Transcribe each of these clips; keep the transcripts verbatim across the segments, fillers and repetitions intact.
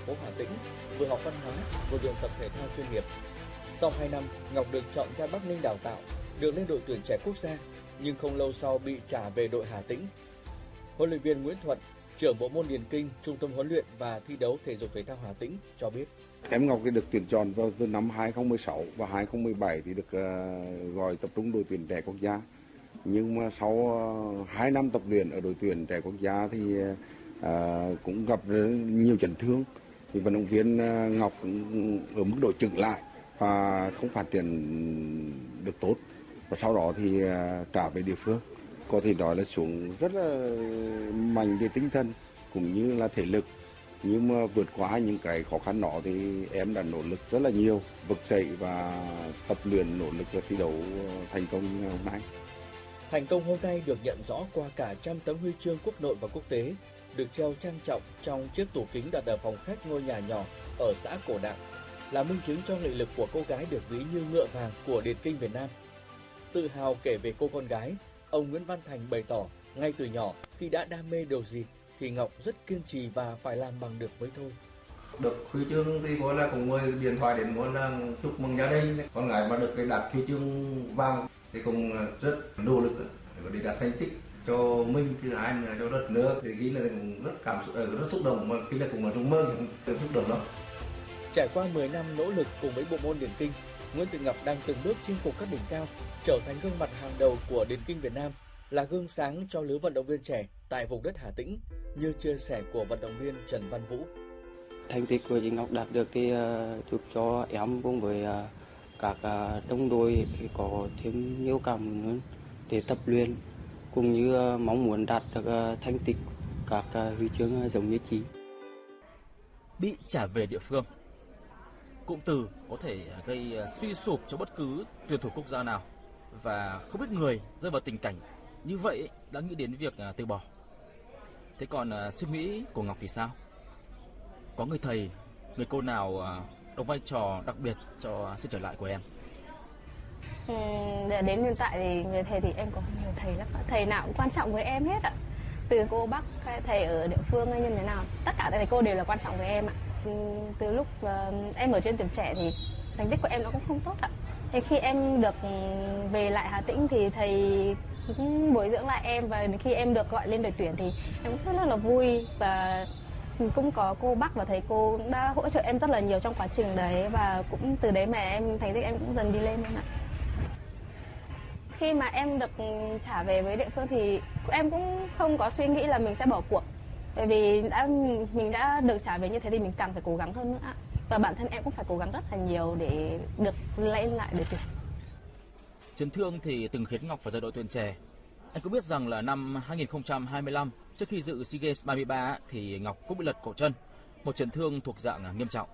phố Hà Tĩnh, vừa học văn hóa, vừa luyện tập thể thao chuyên nghiệp. Sau hai năm, Ngọc được chọn ra Bắc Ninh đào tạo, được lên đội tuyển trẻ quốc gia, nhưng không lâu sau bị trả về đội Hà Tĩnh. Huấn luyện viên Nguyễn Thuận, trưởng bộ môn điền kinh, Trung tâm huấn luyện và thi đấu thể dục thể thao Hà Tĩnh cho biết. Em Ngọc thì được tuyển chọn vào từ năm hai không một sáu và hai không một bảy thì được uh, gọi tập trung đội tuyển trẻ quốc gia. Nhưng mà sau uh, hai năm tập luyện ở đội tuyển trẻ quốc gia thì uh, cũng gặp nhiều chấn thương. Thì vận động viên uh, Ngọc cũng ở mức độ chững lại và không phát triển được tốt. Và sau đó thì uh, trả về địa phương. Có thể nói là xuống rất là mạnh về tinh thần cũng như là thể lực. Nhưng mà vượt qua những cái khó khăn đó thì em đã nỗ lực rất là nhiều, vực dậy và tập luyện nỗ lực và thi đấu thành công hôm nay. Thành công hôm nay được nhận rõ qua cả trăm tấm huy chương quốc nội và quốc tế, được treo trang trọng trong chiếc tủ kính đặt ở phòng khách ngôi nhà nhỏ ở xã Cổ Đạm, là minh chứng cho nghị lực của cô gái được ví như ngựa vàng của điền kinh Việt Nam. Tự hào kể về cô con gái, ông Nguyễn Văn Thành bày tỏ ngay từ nhỏ khi đã đam mê điều gì thì Ngọc rất kiên trì và phải làm bằng được mới thôi. Được huy chương thì gọi là cũng người điện thoại đến muốn là chúc mừng gia đình. Con gái mà được cái đạt huy chương vàng thì cũng rất nỗ lực để đạt thành tích cho mình, thứ hai là cho đất nước. Thì khi là cũng rất cảm xúc, rất xúc động, mà khi là cũng là trong mơ rất xúc động đó. Trải qua mười năm nỗ lực cùng với bộ môn điền kinh, Nguyễn Thị Ngọc đang từng bước chinh phục các đỉnh cao, trở thành gương mặt hàng đầu của điền kinh Việt Nam, là gương sáng cho lứa vận động viên trẻ tại vùng đất Hà Tĩnh, như chia sẻ của vận động viên Trần Văn Vũ. Thành tích của chị Ngọc đạt được thì uh, giúp cho em cùng với uh, các uh, đồng đội có thêm nhiều cảm hứng hơn để tập luyện, cũng như uh, mong muốn đạt được uh, thành tích các uh, huy chương uh, giống như chị. Bị trả về địa phương, cụm từ có thể gây uh, suy sụp cho bất cứ tuyển thủ quốc gia nào, và không ít người rơi vào tình cảnh như vậy đã nghĩ đến việc uh, từ bỏ. Thế còn uh, suy nghĩ của Ngọc thì sao? Có người thầy, người cô nào uh, đóng vai trò đặc biệt cho sự trở lại của em? Ừ, đến hiện tại thì người thầy thì em có nhiều thầy lắm, thầy nào cũng quan trọng với em hết ạ. Từ cô bác hay thầy ở địa phương hay như thế nào, tất cả thầy cô đều là quan trọng với em ạ. Ừ, từ lúc uh, em ở trên tuyển trẻ thì thành tích của em nó cũng không tốt ạ. Thì khi em được về lại Hà Tĩnh thì thầy cũng bồi dưỡng lại em, và khi em được gọi lên đội tuyển thì em cũng rất là vui, và cũng có cô bác và thầy cô cũng đã hỗ trợ em rất là nhiều trong quá trình đấy, và cũng từ đấy mà em thành tích em cũng dần đi lên ạ. Khi mà em được trả về với địa phương thì em cũng không có suy nghĩ là mình sẽ bỏ cuộc, bởi vì đã mình đã được trả về như thế thì mình càng phải cố gắng hơn nữa ạ. Và bản thân em cũng phải cố gắng rất là nhiều để được lên lại đội tuyển. Chấn thương thì từng khiến Ngọc phải rời đội tuyển trẻ. Anh có biết rằng là năm hai không hai lăm, trước khi dự SEA Games ba mươi ba thì Ngọc cũng bị lật cổ chân, một chấn thương thuộc dạng nghiêm trọng.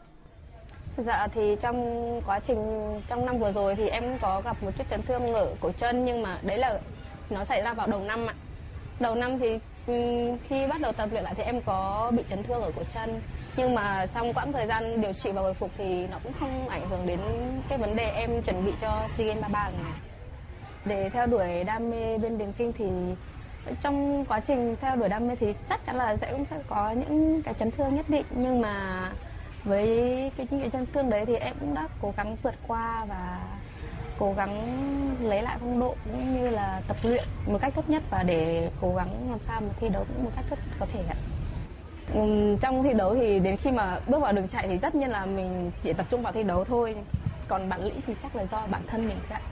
Dạ thì trong quá trình trong năm vừa rồi thì em có gặp một chút chấn thương ở cổ chân, nhưng mà đấy là nó xảy ra vào đầu năm ạ. Đầu năm thì khi bắt đầu tập luyện lại thì em có bị chấn thương ở cổ chân, nhưng mà trong quãng thời gian điều trị và hồi phục thì nó cũng không ảnh hưởng đến cái vấn đề em chuẩn bị cho SEA Games ba mươi ba này. Để theo đuổi đam mê bên điền kinh thì trong quá trình theo đuổi đam mê thì chắc chắn là sẽ cũng sẽ có những cái chấn thương nhất định, nhưng mà với cái những cái chấn thương đấy thì em cũng đã cố gắng vượt qua và cố gắng lấy lại phong độ cũng như là tập luyện một cách tốt nhất, và để cố gắng làm sao mà thi đấu cũng một cách tốt có thể ạ. Uhm, trong thi đấu thì đến khi mà bước vào đường chạy thì tất nhiên là mình chỉ tập trung vào thi đấu thôi, còn bản lĩnh thì chắc là do bản thân mình ạ.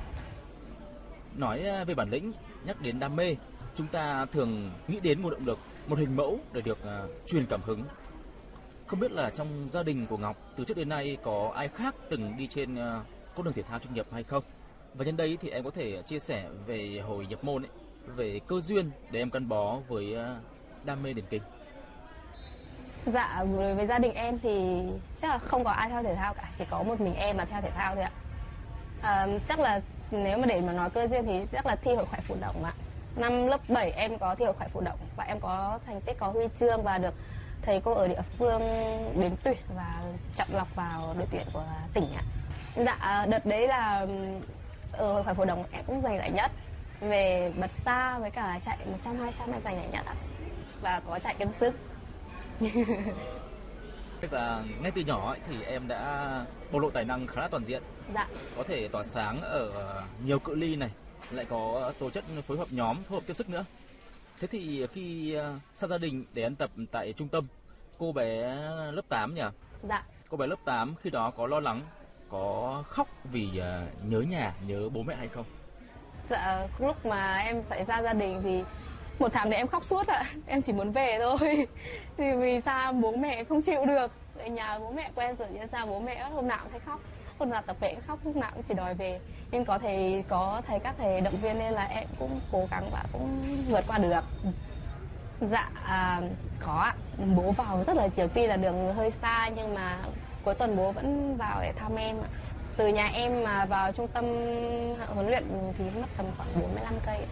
Nói về bản lĩnh, nhắc đến đam mê, chúng ta thường nghĩ đến một động lực, một hình mẫu để được uh, truyền cảm hứng. Không biết là trong gia đình của Ngọc từ trước đến nay có ai khác từng đi trên uh, con đường thể thao chuyên nghiệp hay không? Và nhân đây thì em có thể chia sẻ về hồi nhập môn ấy, về cơ duyên để em gắn bó với uh, đam mê điền kinh. Dạ, đối với gia đình em thì chắc là không có ai theo thể thao cả, chỉ có một mình em là theo thể thao thôi ạ. À, chắc là nếu mà để mà nói cơ duyên thì chắc là thi hội khỏe phù động ạ. Năm lớp bảy em có thi hội khỏe phù động và em có thành tích, có huy chương và được thầy cô ở địa phương đến tuyển và chọn lọc vào đội tuyển của tỉnh ạ. Dạ, đợt đấy là ở hội khỏe phù động em cũng giành giải nhất về bật xa với cả chạy một trăm hai trăm em giành giải nhất ạ. Và có chạy cân sức. Tức là ngay từ nhỏ ấy, thì em đã bộc lộ tài năng khá là toàn diện. Dạ. Có thể tỏa sáng ở nhiều cự ly này, lại có tố chất phối hợp nhóm, phối hợp tiếp sức nữa. Thế thì khi xa gia đình để ăn tập tại trung tâm, cô bé lớp tám nhỉ? Dạ. Cô bé lớp tám khi đó có lo lắng, có khóc vì nhớ nhà, nhớ bố mẹ hay không? Dạ, lúc mà em xảy ra gia đình thì một tháng đấy em khóc suốt ạ. Em chỉ muốn về thôi. Thì vì sao bố mẹ em không chịu được. Ở nhà bố mẹ quen rồi, nhưng sao bố mẹ hôm nào cũng thấy khóc. Hôm nào tập về cũng khóc, lúc nào cũng chỉ đòi về. Nhưng có thầy, có thầy các thầy động viên nên là em cũng cố gắng và cũng vượt qua được. Dạ, à, có ạ. Bố vào rất là chiều, tuy là đường hơi xa nhưng mà cuối tuần bố vẫn vào để thăm em ạ. Từ nhà em mà vào trung tâm huấn luyện thì mất tầm khoảng bốn mươi lăm cây.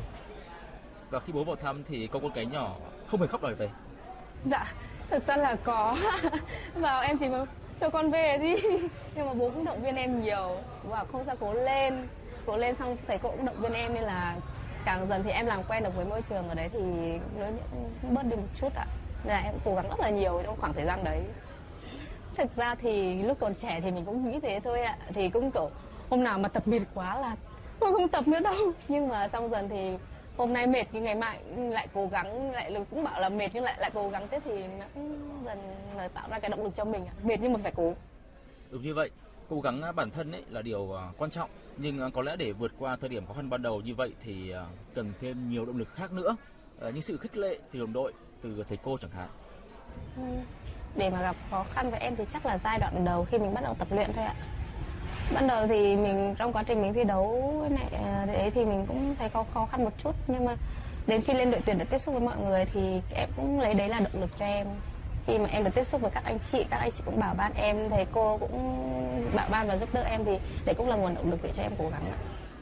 Và khi bố vào thăm thì cô con gái nhỏ không hề khóc đòi về. Dạ, thực ra là có. Vào em chỉ muốn cho con về đi. Nhưng mà bố cũng động viên em nhiều. Bố bảo không sao, cố lên. Cố lên, xong thầy cô cũng động viên em, nên là càng dần thì em làm quen được với môi trường ở đấy thì nó bớt đi một chút ạ. Nên là em cố gắng rất là nhiều trong khoảng thời gian đấy. Thực ra thì lúc còn trẻ thì mình cũng nghĩ thế thôi ạ. Thì cũng kiểu hôm nào mà tập mệt quá là tôi không tập nữa đâu. Nhưng mà xong dần thì hôm nay mệt nhưng ngày mai lại cố gắng, lại cũng bảo là mệt nhưng lại lại cố gắng tiếp, thì nó cũng dần là tạo ra cái động lực cho mình. Mệt nhưng mà phải cố. Đúng như vậy, cố gắng bản thân ấy là điều quan trọng, nhưng có lẽ để vượt qua thời điểm khó khăn ban đầu như vậy thì cần thêm nhiều động lực khác nữa, như sự khích lệ từ đồng đội, từ thầy cô chẳng hạn. Ừ. Để mà gặp khó khăn với em thì chắc là giai đoạn đầu khi mình bắt đầu tập luyện thôi ạ. Ban đầu thì mình trong quá trình mình thi đấu này đấy thì mình cũng thấy có khó khăn một chút, nhưng mà đến khi lên đội tuyển để tiếp xúc với mọi người thì em cũng lấy đấy là động lực cho em. Khi mà em được tiếp xúc với các anh chị, các anh chị cũng bảo ban em, thầy cô cũng bảo ban và giúp đỡ em, thì đấy cũng là nguồn động lực để cho em cố gắng ạ.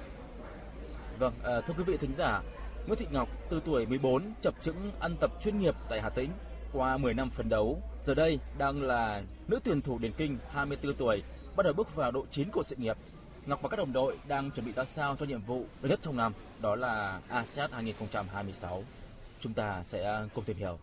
Vâng, à, thưa quý vị thính giả, Nguyễn Thị Ngọc từ tuổi mười bốn chập chững ăn tập chuyên nghiệp tại Hà Tĩnh. Qua mười năm phấn đấu, giờ đây đang là nữ tuyển thủ điền kinh hai mươi tư tuổi, bắt đầu bước vào độ chín của sự nghiệp. Ngọc và các đồng đội đang chuẩn bị ra sao cho nhiệm vụ lớn nhất trong năm, đó là a sê an hai không hai sáu. Chúng ta sẽ cùng tìm hiểu.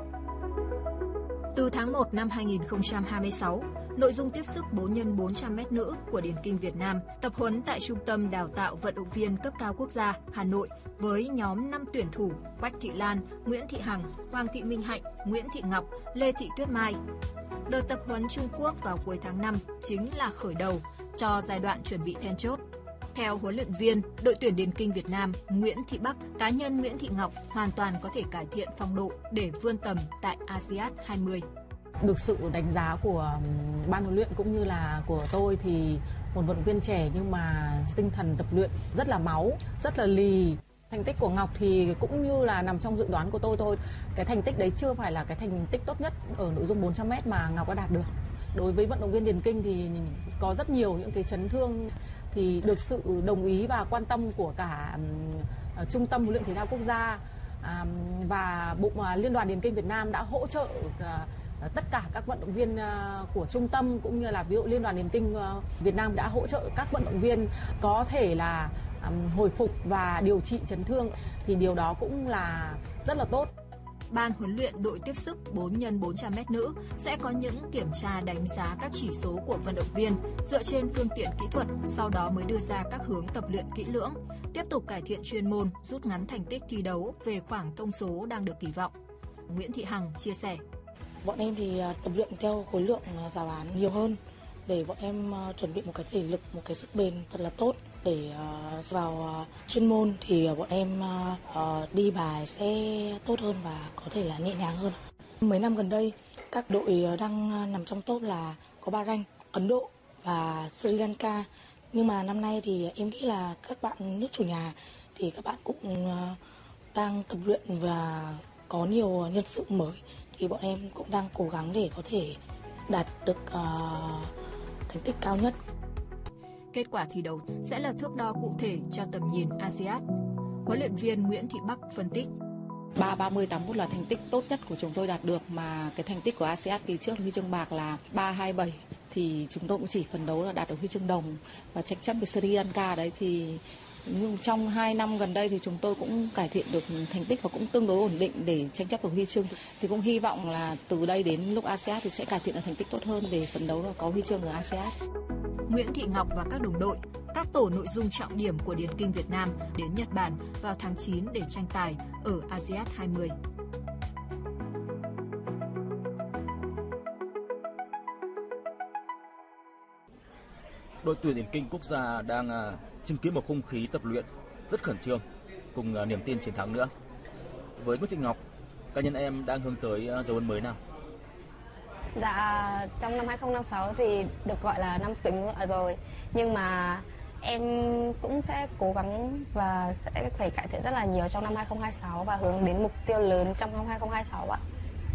Từ tháng một năm hai nghìn không trăm hai mươi sáu, nội dung tiếp sức bốn nhân bốn trăm mét nữ của điền kinh Việt Nam tập huấn tại Trung tâm Đào tạo Vận động viên cấp cao quốc gia Hà Nội với nhóm năm tuyển thủ Quách Thị Lan, Nguyễn Thị Hằng, Hoàng Thị Minh Hạnh, Nguyễn Thị Ngọc, Lê Thị Tuyết Mai. Đợt tập huấn Trung Quốc vào cuối tháng năm chính là khởi đầu cho giai đoạn chuẩn bị then chốt. Theo huấn luyện viên đội tuyển điền kinh Việt Nam Nguyễn Thị Bắc, cá nhân Nguyễn Thị Ngọc hoàn toàn có thể cải thiện phong độ để vươn tầm tại a sê an hai mươi. Được sự đánh giá của ban huấn luyện cũng như là của tôi thì một vận động viên trẻ nhưng mà tinh thần tập luyện rất là máu, rất là lì. Thành tích của Ngọc thì cũng như là nằm trong dự đoán của tôi thôi. Cái thành tích đấy chưa phải là cái thành tích tốt nhất ở nội dung bốn trăm mét mà Ngọc đã đạt được. Đối với vận động viên điền kinh thì có rất nhiều những cái chấn thương, thì được sự đồng ý và quan tâm của cả uh, Trung tâm Huấn luyện Thể thao Quốc gia uh, và Bộ uh, Liên đoàn Điền kinh Việt Nam đã hỗ trợ uh, tất cả các vận động viên uh, của trung tâm, cũng như là ví dụ Liên đoàn Điền kinh uh, Việt Nam đã hỗ trợ các vận động viên có thể là um, hồi phục và điều trị chấn thương, thì điều đó cũng là rất là tốt. Ban huấn luyện đội tiếp sức bốn nhân bốn trăm mét nữ sẽ có những kiểm tra đánh giá các chỉ số của vận động viên dựa trên phương tiện kỹ thuật, sau đó mới đưa ra các hướng tập luyện kỹ lưỡng, tiếp tục cải thiện chuyên môn, rút ngắn thành tích thi đấu về khoảng thông số đang được kỳ vọng. Nguyễn Thị Hằng chia sẻ. Bọn em thì tập luyện theo khối lượng giáo án nhiều hơn để bọn em chuẩn bị một cái thể lực, một cái sức bền thật là tốt. Để uh, vào uh, chuyên môn thì uh, bọn em uh, đi bài sẽ tốt hơn và có thể là nhẹ nhàng hơn. Mấy năm gần đây, các đội đang nằm trong top là có Bahrain, Ấn Độ và Sri Lanka. Nhưng mà năm nay thì em nghĩ là các bạn nước chủ nhà thì các bạn cũng uh, đang tập luyện và có nhiều nhân sự mới. Thì bọn em cũng đang cố gắng để có thể đạt được uh, thành tích cao nhất. Kết quả thi đấu sẽ là thước đo cụ thể cho tầm nhìn a sê an. Huấn luyện viên Nguyễn Thị Bắc phân tích. ba ba mươi tám mốt là thành tích tốt nhất của chúng tôi đạt được, mà cái thành tích của a sê an kỳ trước huy chương bạc là ba hai bảy thì chúng tôi cũng chỉ phấn đấu là đạt được huy chương đồng, và tranh chấp với Sri Lanka đấy thì Nhưng trong hai năm gần đây thì chúng tôi cũng cải thiện được thành tích và cũng tương đối ổn định để tranh chấp được huy chương. Thì cũng hy vọng là từ đây đến lúc a sê an thì sẽ cải thiện được thành tích tốt hơn để phấn đấu là có huy chương ở a sê an. Nguyễn Thị Ngọc và các đồng đội, các tổ nội dung trọng điểm của Điền Kinh Việt Nam đến Nhật Bản vào tháng chín để tranh tài ở a sê an hai mươi. Đội tuyển điền kinh quốc gia đang uh, chứng kiến một không khí tập luyện rất khẩn trương, cùng uh, niềm tin chiến thắng nữa. Với Nguyễn Thị Ngọc, cá nhân em đang hướng tới uh, dấu ấn mới nào? Dạ, trong năm hai không năm sáu thì được gọi là năm tuyển ngựa rồi, nhưng mà em cũng sẽ cố gắng và sẽ phải cải thiện rất là nhiều trong năm hai không hai sáu và hướng đến mục tiêu lớn trong năm hai không hai sáu ạ.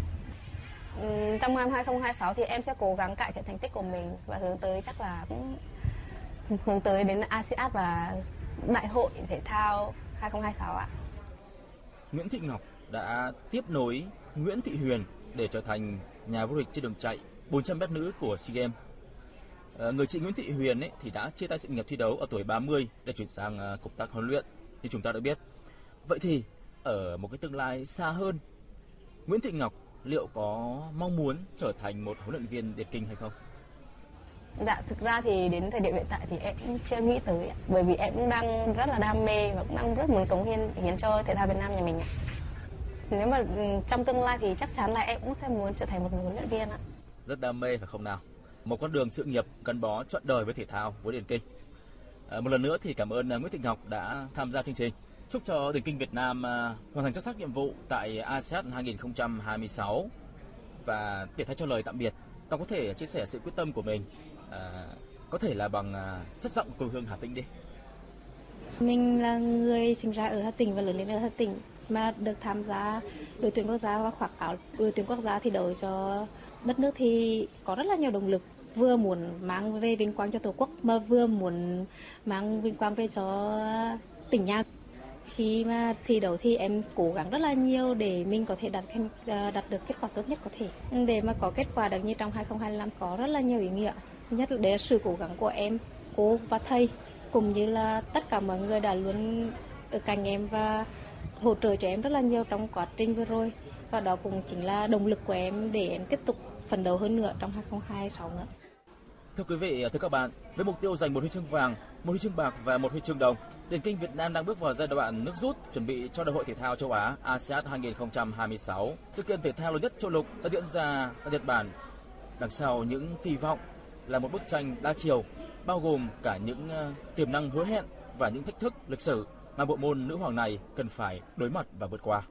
Trong năm hai không hai sáu thì em sẽ cố gắng cải thiện thành tích của mình và hướng tới chắc là cũng hướng tới đến a sê an và Đại hội thể thao hai không hai sáu ạ. Nguyễn Thị Ngọc đã tiếp nối Nguyễn Thị Huyền để trở thành nhà vô địch trên đường chạy bốn trăm mét nữ của SEA Games. À, người chị Nguyễn Thị Huyền ấy thì đã chia tay sự nghiệp thi đấu ở tuổi ba mươi để chuyển sang uh, công tác huấn luyện như chúng ta đã biết. Vậy thì ở một cái tương lai xa hơn, Nguyễn Thị Ngọc liệu có mong muốn trở thành một huấn luyện viên điền kinh hay không? Dạ, thực ra thì đến thời điểm hiện tại thì em cũng chưa nghĩ tới, bởi vì em cũng đang rất là đam mê và cũng đang rất muốn cống hiến hiến cho thể thao Việt Nam nhà mình. Nếu mà trong tương lai thì chắc chắn là em cũng sẽ muốn trở thành một người huấn luyện viên ạ. Rất đam mê phải không nào? Một con đường sự nghiệp gắn bó trọn đời với thể thao, với điền kinh. À, một lần nữa thì cảm ơn Nguyễn Thị Ngọc đã tham gia chương trình. Chúc cho điền kinh Việt Nam uh, hoàn thành xuất sắc nhiệm vụ tại a sê an hai không hai sáu. Và để thay cho lời tạm biệt, Ngọc có thể chia sẻ sự quyết tâm của mình, à, có thể là bằng uh, chất giọng quê hương Hà Tĩnh đi. Mình là người sinh ra ở Hà Tĩnh và lớn lên ở Hà Tĩnh, mà được tham gia đội tuyển quốc gia và khoác áo đội tuyển quốc gia thi đấu cho đất nước thì có rất là nhiều động lực, vừa muốn mang về vinh quang cho Tổ quốc mà vừa muốn mang vinh quang về cho tỉnh nhà. Khi mà thi đấu thì em cố gắng rất là nhiều để mình có thể đạt đạt được kết quả tốt nhất có thể. Để mà có kết quả được như trong hai không hai lăm có rất là nhiều ý nghĩa. Nhất là để sự cố gắng của em, cô và thầy cũng như là tất cả mọi người đã luôn ở cạnh em và hỗ trợ cho em rất là nhiều trong quá trình vừa rồi. Và đó cũng chính là động lực của em để em tiếp tục phấn đấu hơn nữa trong hai không hai sáu nữa. Thưa quý vị, thưa các bạn, với mục tiêu giành một huy chương vàng, một huy chương bạc và một huy chương đồng, điền kinh Việt Nam đang bước vào giai đoạn nước rút chuẩn bị cho Đại hội thể thao châu Á a sê an hai không hai sáu. Sự kiện thể thao lớn nhất châu lục đã diễn ra tại Nhật Bản. Đằng sau những kỳ vọng là một bức tranh đa chiều, bao gồm cả những uh, tiềm năng hứa hẹn và những thách thức lịch sử mà bộ môn nữ hoàng này cần phải đối mặt và vượt qua.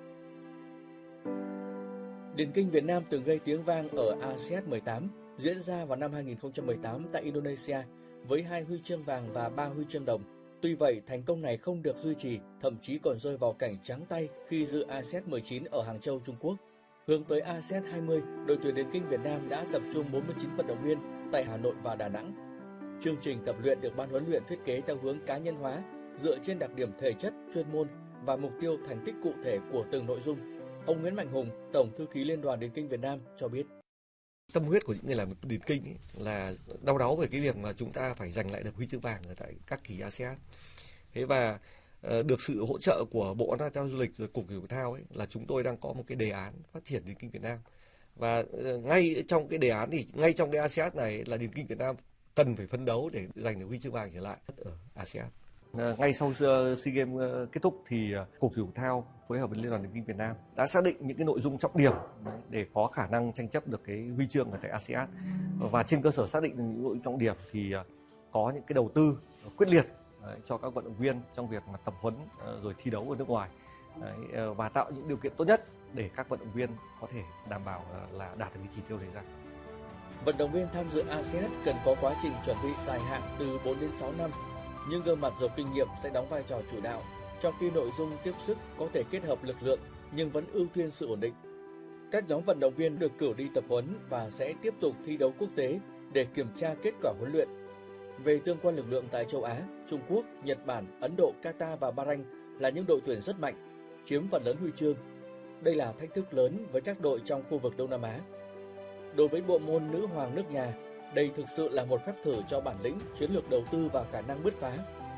Điền kinh Việt Nam từng gây tiếng vang ở a sê an mười tám diễn ra vào năm hai không một tám tại Indonesia với hai huy chương vàng và ba huy chương đồng. Tuy vậy, thành công này không được duy trì, thậm chí còn rơi vào cảnh trắng tay khi dự a sê an mười chín ở Hàng Châu, Trung Quốc. Hướng tới a sê an hai mươi, đội tuyển điền kinh Việt Nam đã tập trung bốn mươi chín vận động viên tại Hà Nội và Đà Nẵng. Chương trình tập luyện được ban huấn luyện thiết kế theo hướng cá nhân hóa, dựa trên đặc điểm thể chất, chuyên môn và mục tiêu thành tích cụ thể của từng nội dung. Ông Nguyễn Mạnh Hùng, Tổng thư ký Liên đoàn Điền kinh Việt Nam cho biết. Tâm huyết của những người làm điền kinh ấy là đau đáu về cái việc mà chúng ta phải giành lại được huy chương vàng ở tại các kỳ a sê an. Thế và uh, được sự hỗ trợ của Bộ Văn hóa Thể thao Du lịch rồi Cục Thể dục Thể thao ấy là chúng tôi đang có một cái đề án phát triển điền kinh Việt Nam. Và uh, ngay trong cái đề án thì ngay trong cái a sê an này là điền kinh Việt Nam cần phải phấn đấu để giành được huy chương vàng trở lại ở a sê an. À, ngay sau SEA Games uh, kết thúc thì uh, Cục Thể dục Thể thao phối hợp với Liên đoàn Điền kinh Việt Nam đã xác định những cái nội dung trọng điểm đấy, để có khả năng tranh chấp được cái huy chương ở tại a sê an. Và trên cơ sở xác định những nội dung trọng điểm thì uh, có những cái đầu tư quyết liệt đấy, cho các vận động viên trong việc mà tập huấn uh, rồi thi đấu ở nước ngoài đấy, uh, và tạo những điều kiện tốt nhất để các vận động viên có thể đảm bảo uh, là đạt được cái chỉ tiêu đề ra. Vận động viên tham dự a sê an cần có quá trình chuẩn bị dài hạn từ bốn đến sáu năm. Nhưng gương mặt giàu kinh nghiệm sẽ đóng vai trò chủ đạo, trong khi nội dung tiếp sức có thể kết hợp lực lượng nhưng vẫn ưu tiên sự ổn định. Các nhóm vận động viên được cử đi tập huấn và sẽ tiếp tục thi đấu quốc tế để kiểm tra kết quả huấn luyện. Về tương quan lực lượng tại châu Á, Trung Quốc, Nhật Bản, Ấn Độ, Qatar và Bahrain là những đội tuyển rất mạnh, chiếm phần lớn huy chương. Đây là thách thức lớn với các đội trong khu vực Đông Nam Á. Đối với bộ môn nữ hoàng nước nhà, đây thực sự là một phép thử cho bản lĩnh, chiến lược đầu tư và khả năng bứt phá.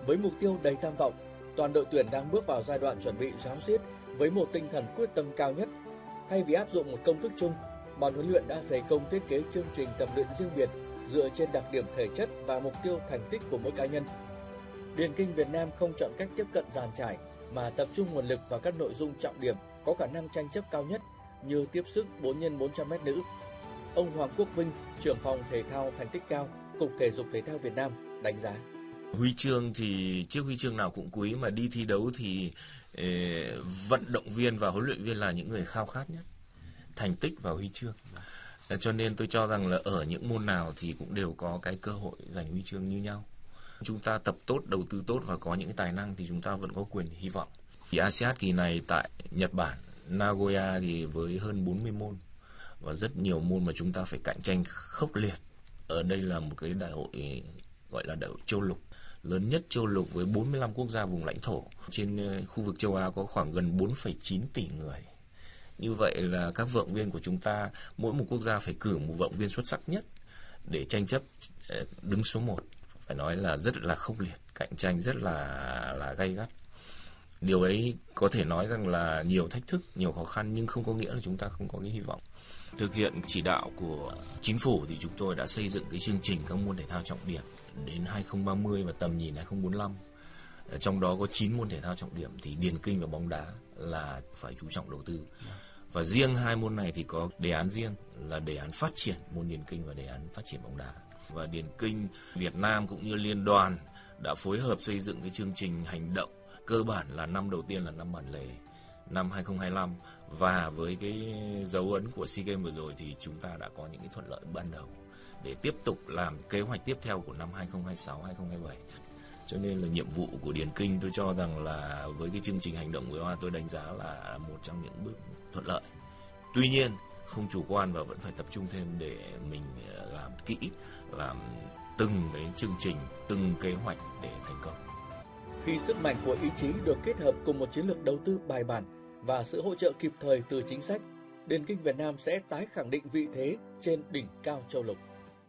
Với mục tiêu đầy tham vọng, toàn đội tuyển đang bước vào giai đoạn chuẩn bị ráo riết với một tinh thần quyết tâm cao nhất. Thay vì áp dụng một công thức chung, ban huấn luyện đã dày công thiết kế chương trình tập luyện riêng biệt dựa trên đặc điểm thể chất và mục tiêu thành tích của mỗi cá nhân. Điền kinh Việt Nam không chọn cách tiếp cận dàn trải mà tập trung nguồn lực vào các nội dung trọng điểm có khả năng tranh chấp cao nhất như tiếp sức bốn nhân bốn trăm mét nữ. Ông Hoàng Quốc Vinh, trưởng phòng thể thao thành tích cao, Cục Thể dục Thể thao Việt Nam đánh giá. Huy chương thì chiếc huy chương nào cũng quý, mà đi thi đấu thì eh, vận động viên và huấn luyện viên là những người khao khát nhất thành tích và huy chương. Cho nên tôi cho rằng là ở những môn nào thì cũng đều có cái cơ hội giành huy chương như nhau. Chúng ta tập tốt, đầu tư tốt và có những tài năng thì chúng ta vẫn có quyền hy vọng. Thì a sê an kỳ này tại Nhật Bản, Nagoya thì với hơn bốn mươi môn và rất nhiều môn mà chúng ta phải cạnh tranh khốc liệt. Ở đây là một cái đại hội gọi là đại hội châu lục, lớn nhất châu lục với bốn mươi lăm quốc gia vùng lãnh thổ. Trên khu vực châu Á có khoảng gần bốn phẩy chín tỷ người. Như vậy là các vận động viên của chúng ta, mỗi một quốc gia phải cử một vận động viên xuất sắc nhất để tranh chấp đứng số một. Phải nói là rất là khốc liệt, cạnh tranh rất là là gay gắt. Điều ấy có thể nói rằng là nhiều thách thức, nhiều khó khăn nhưng không có nghĩa là chúng ta không có cái hy vọng. Thực hiện chỉ đạo của chính phủ thì chúng tôi đã xây dựng cái chương trình các môn thể thao trọng điểm đến hai không ba không và tầm nhìn hai không bốn lăm. Trong đó có chín môn thể thao trọng điểm thì điền kinh và bóng đá là phải chú trọng đầu tư. Và riêng hai môn này thì có đề án riêng là đề án phát triển môn điền kinh và đề án phát triển bóng đá. Và điền kinh Việt Nam cũng như liên đoàn đã phối hợp xây dựng cái chương trình hành động cơ bản là năm đầu tiên là năm bản lề, năm hai không hai lăm, và với cái dấu ấn của SEA Games vừa rồi thì chúng ta đã có những cái thuận lợi ban đầu để tiếp tục làm kế hoạch tiếp theo của năm hai không hai sáu, hai không hai bảy. Cho nên là nhiệm vụ của điền kinh tôi cho rằng là với cái chương trình hành động vừa qua tôi đánh giá là một trong những bước thuận lợi. Tuy nhiên không chủ quan và vẫn phải tập trung thêm để mình làm kỹ, làm từng cái chương trình, từng kế hoạch để thành công. Khi sức mạnh của ý chí được kết hợp cùng một chiến lược đầu tư bài bản và sự hỗ trợ kịp thời từ chính sách, điền kinh Việt Nam sẽ tái khẳng định vị thế trên đỉnh cao châu lục.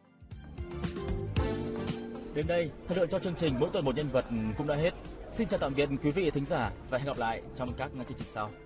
Đến đây, thời lượng cho chương trình Mỗi tuần một nhân vật cũng đã hết. Xin chào tạm biệt quý vị thính giả và hẹn gặp lại trong các chương trình sau.